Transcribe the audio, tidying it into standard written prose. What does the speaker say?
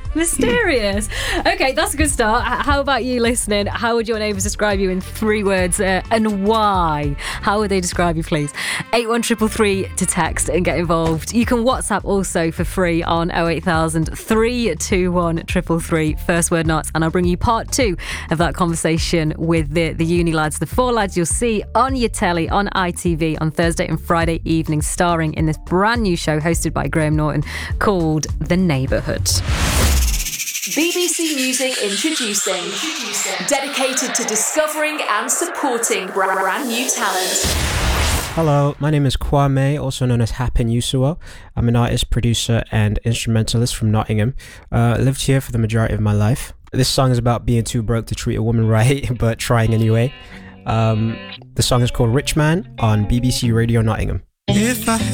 Mysterious. Okay, that's a good start. How about you listening? How would your neighbours describe you in 3 words and why? How would they describe you, please? 81333 to text and get involved. You can WhatsApp also for free on 08000 321 333. First word not. And I'll bring you part 2 of that conversation with the uni lads, the 4 lads you'll see on your telly on ITV on Thursday and Friday evening, starring in this brand new show hosted by Graham Norton called The Neighbourhood. BBC Music introducing. Dedicated to discovering and supporting brand new talent. Hello, my name is Kwame, also known as Happen Yusuo. I'm an artist, producer and instrumentalist from Nottingham. Lived here for the majority of my life. This song is about being too broke to treat a woman right, but trying anyway. The song is called Rich Man on BBC Radio Nottingham.